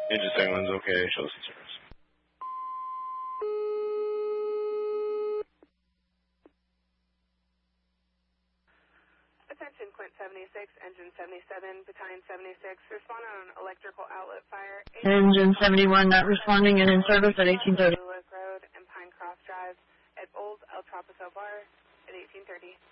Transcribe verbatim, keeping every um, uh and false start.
Engine seventy-one's okay. Show us the service. Attention, Quint seventy-six, Engine seventy-seven, Battalion seventy-six, respond on an electrical outlet fire. Engine seventy-one not responding and in service at eighteen thirty. Lewis Road and Pine Cross Drive at Old El Trapazo Bar at eighteen thirty.